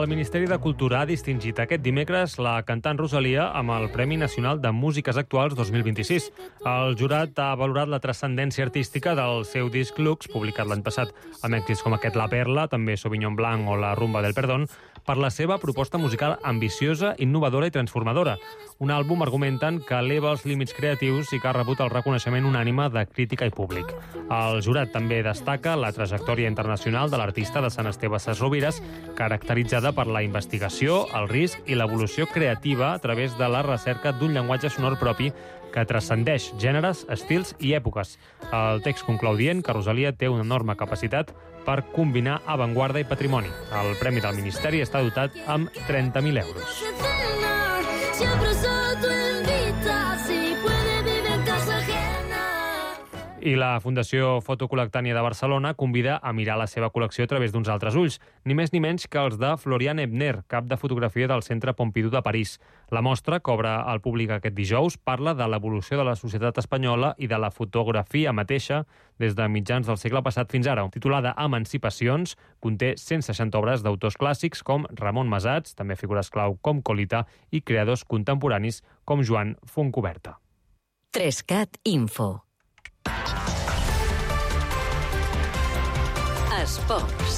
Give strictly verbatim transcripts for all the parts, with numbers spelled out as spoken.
El Ministeri de Cultura ha distingit aquest dimecres la cantant Rosalia amb el Premi Nacional de Músiques Actuals dos mil vint-i-sis. El jurat ha valorat la transcendència artística del seu disc Lux, publicat l'any passat, amb èxits com aquest La Perla, també Sauvignon Blanc o La Rumba del Perdón, per la seva proposta musical ambiciosa, innovadora i transformadora. Un àlbum, argumenten, que eleva els límits creatius i que ha rebut el reconeixement unànime de crítica i públic. El jurat també destaca la trajectòria internacional de l'artista de Sant Esteve Sesrovires, caracteritzada per la investigació, el risc i l'evolució creativa a través de la recerca d'un llenguatge sonor propi que transcendeix gèneres, estils i èpoques. El text conclou dient que Rosalia té una enorme capacitat per combinar avantguarda i patrimoni. El Premi del Ministeri està dotat amb trenta mil euros. I la Fundació Fotocolectània de Barcelona convida a mirar la seva col·lecció a través d'uns altres ulls, ni més ni menys que els de Florian Ebner, cap de fotografia del Centre Pompidou de París. La mostra, que obre al públic aquest dijous, parla de l'evolució de la societat espanyola i de la fotografia mateixa des de mitjans del segle passat fins ara. Titulada Emancipacions, conté cent seixanta obres d'autors clàssics com Ramon Masats, també figures clau com Colita, i creadors contemporanis com Joan Fontcoberta. Trescat Info. Esports.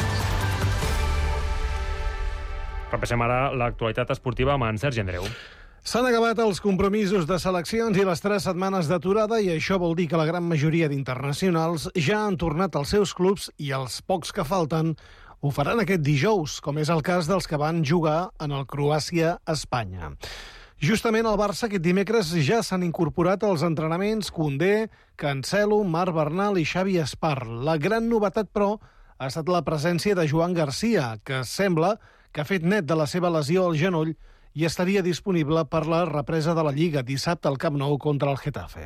Repassem ara l'actualitat esportiva amb en Sergi Andreu. S'han acabat els compromisos de seleccions i les tres setmanes d'aturada, i això vol dir que la gran majoria d'internacionals ja han tornat als seus clubs i els pocs que falten ho faran aquest dijous, com és el cas dels que van jugar en el Croàcia-Espanya. Justament al Barça aquest dimecres ja s'han incorporat als entrenaments Koundé, Cancelo, Marc Bernal i Xavi Espar. La gran novetat, però, ha estat la presència de Joan Garcia, que sembla que ha fet net de la seva lesió al genoll i estaria disponible per la represa de la Lliga dissabte al Camp Nou contra el Getafe.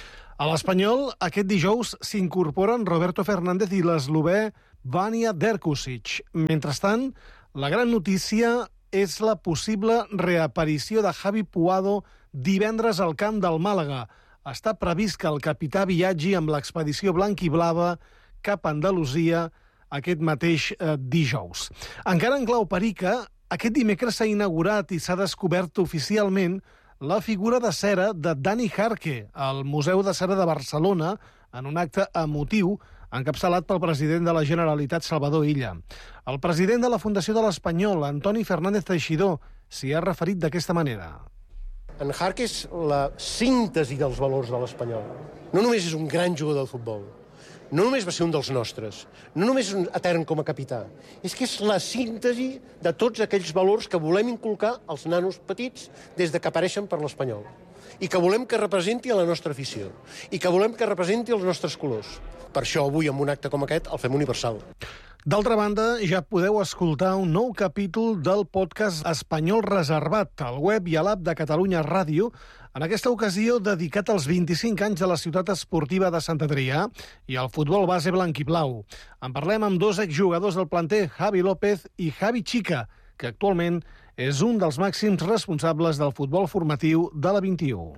A l'Espanyol, aquest dijous s'incorporen Roberto Fernández i l'eslovè Vanja Drkušić. Mentrestant, la gran notícia és la possible reaparició de Javi Puado divendres al camp del Màlaga. Està previst que el capità viatgi amb l'expedició blanc i blava cap a Andalusia aquest mateix eh, dijous. Encara en clau perica, aquest dimecres s'ha inaugurat i s'ha descobert oficialment la figura de cera de Dani Jarque al Museu de Cera de Barcelona en un acte emotiu encapçalat pel president de la Generalitat, Salvador Illa. El president de la Fundació de l'Espanyol, Antoni Fernández Teixidor, s'hi ha referit d'aquesta manera. En Jarque és la síntesi dels valors de l'Espanyol. No només és un gran jugador de futbol, no només va ser un dels nostres, no només és un etern com a capità, és que és la síntesi de tots aquells valors que volem inculcar als nanos petits des de que apareixen per l'Espanyol, i que volem que representi a la nostra afició, i que volem que representi els nostres colors. Per això avui, amb un acte com aquest, el fem universal. D'altra banda, ja podeu escoltar un nou capítol del podcast Espanyol Reservat, al web i a l'app de Catalunya Ràdio, en aquesta ocasió dedicat als vint-i-cinc anys de la ciutat esportiva de Sant Adrià i al futbol base blanc i blau. En parlem amb dos exjugadors del planter, Javi López i Javi Chica, que actualment és un dels màxims responsables del futbol formatiu de la vint-i-u.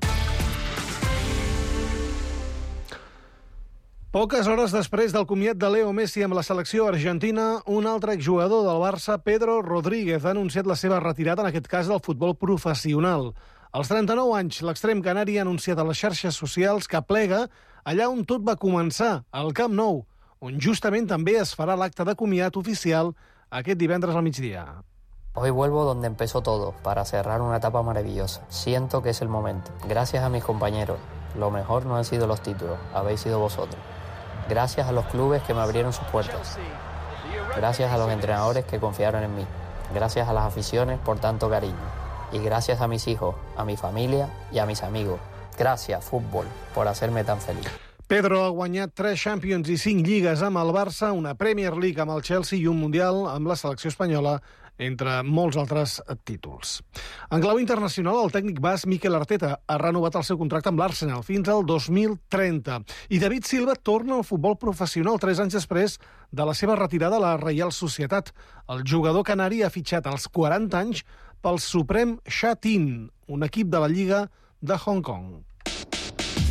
Poques hores després del comiat de Leo Messi amb la selecció argentina, un altre exjugador del Barça, Pedro Rodríguez, ha anunciat la seva retirada, en aquest cas del futbol professional. Als trenta-nou anys, l'extrem canari ha anunciat a les xarxes socials que plega allà on tot va començar, al Camp Nou, on justament també es farà l'acte de comiat oficial aquest divendres al migdia. Hoy vuelvo donde empezó todo, para cerrar una etapa maravillosa. Siento que es el momento. Gracias a mis compañeros. Lo mejor no han sido los títulos, habéis sido vosotros. Gracias a los clubes que me abrieron sus puertas. Gracias a los entrenadores que confiaron en mí. Gracias a las aficiones por tanto cariño. Y gracias a mis hijos, a mi familia y a mis amigos. Gracias, fútbol, por hacerme tan feliz. Pedro ha guanyat tres Champions i cinc lligues amb el Barça, una Premier League amb el Chelsea i un Mundial amb la selecció espanyola, entre molts altres títols. En clau internacional, el tècnic basc Mikel Arteta ha renovat el seu contracte amb l'Arsenal fins al dos mil trenta. I David Silva torna al futbol professional tres anys després de la seva retirada a la Reial Societat. El jugador canari ha fitxat als quaranta anys pel Suprem Sha-Tin, un equip de la Lliga de Hong Kong.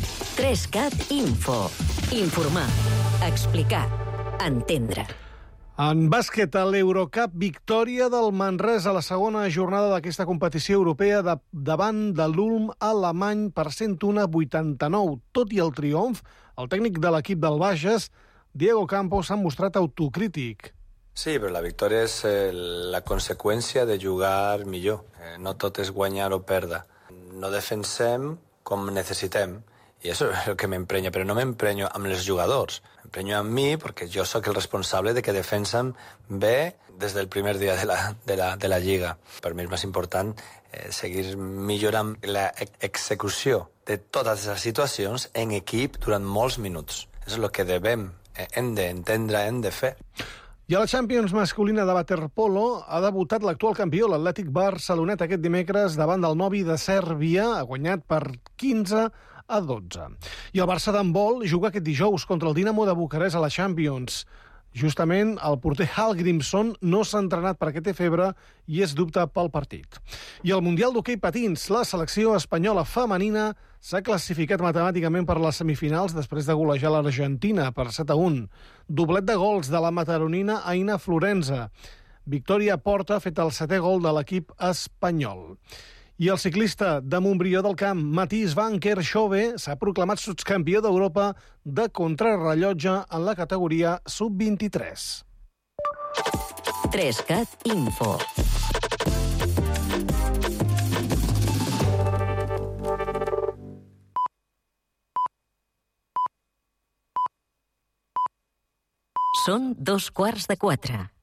Trescat Info. Informar, explicar, entendre. En bàsquet, a l'Eurocup, victòria del Manresa a la segona jornada d'aquesta competició europea de, davant de l'Ulm alemany per cent un a vuitanta-nou. Tot i el triomf, el tècnic de l'equip del Bages, Diego Campos, s'ha mostrat autocrític. Sí, però la victòria és eh, la conseqüència de jugar millor. Eh, no tot és guanyar o perdre. No defensem com necessitem. I això és el que m'emprenya, però no m'emprenyo amb els jugadors. M'emprenyo amb mi perquè jo sóc el responsable de que defensen bé des del primer dia de la, de la, de la Lliga. Per mi és més important eh, seguir millorant la execució de totes les situacions en equip durant molts minuts. És el que devem, eh, hem d'entendre, hem de fer. I a la Champions masculina de waterpolo ha debutat l'actual campió, l'Atlètic Barcelonet, aquest dimecres davant del Novi de Sèrbia. Ha guanyat per quinze a dotze. I el Barça d'handbol juga aquest dijous contra el Dinamo de Bucarest a la Champions. Justament, el porter Hallgrímsson no s'ha entrenat perquè té febre i és dubte pel partit. I al Mundial d'Hoquei Patins, la selecció espanyola femenina s'ha classificat matemàticament per les semifinals després de golejar l'Argentina per set a un. Doblet de gols de la mataronina Aina Florenza. Victòria Porta ha fet el setè gol de l'equip espanyol. I el ciclista de Montbrió del Camp, Mathies van der Schove, s'ha proclamat subcampió d'Europa de contrarrellotge en la categoria sub vint-i-tres. Trescat Info. Són dos quarts de quatre.